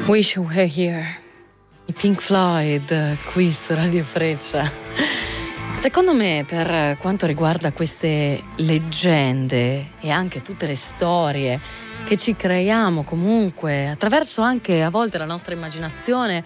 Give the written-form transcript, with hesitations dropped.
Wish You Were Here, i Pink Floyd qui su Radio Freccia. Secondo me, per quanto riguarda queste leggende e anche tutte le storie che ci creiamo comunque attraverso anche a volte la nostra immaginazione,